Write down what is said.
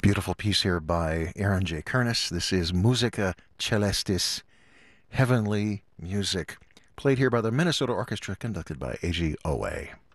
Beautiful piece here by Aaron J. Kernis. This is Musica Celestis, Heavenly Music, played here by the Minnesota Orchestra, conducted by A.G. Owe.